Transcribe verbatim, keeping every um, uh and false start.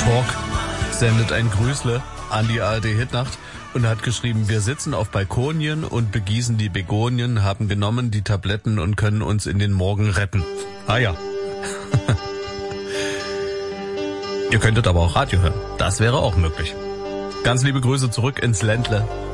Talk sendet ein Grüßle an die A R D-Hitnacht und hat geschrieben, wir sitzen auf Balkonien und begießen die Begonien, haben genommen die Tabletten und können uns in den Morgen retten. Ah ja. Ihr könntet aber auch Radio hören. Das wäre auch möglich. Ganz liebe Grüße zurück ins Ländle.